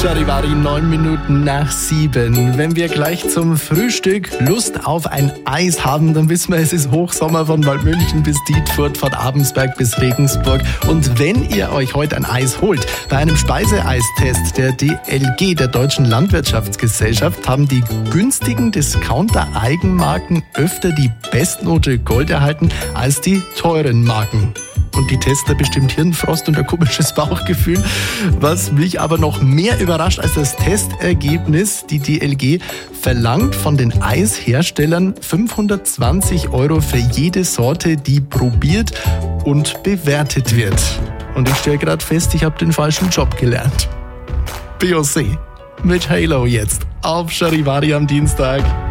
Charivari, 9 Minuten nach 7. Wenn wir gleich zum Frühstück Lust auf ein Eis haben, dann wissen wir, es ist Hochsommer von Waldmünchen bis Dietfurt, von Abensberg bis Regensburg. Und wenn ihr euch heute ein Eis holt, bei einem Speiseeistest der DLG, der Deutschen Landwirtschaftsgesellschaft, haben die günstigen Discounter-Eigenmarken öfter die Bestnote Gold erhalten als die teuren Marken. Und die Tester bestimmt Hirnfrost und ein komisches Bauchgefühl. Was mich aber noch mehr überrascht als das Testergebnis, die DLG verlangt von den Eisherstellern 520 € für jede Sorte, die probiert und bewertet wird. Und ich stelle gerade fest, ich habe den falschen Job gelernt. Beyoncé mit Halo jetzt auf Charivari am Dienstag.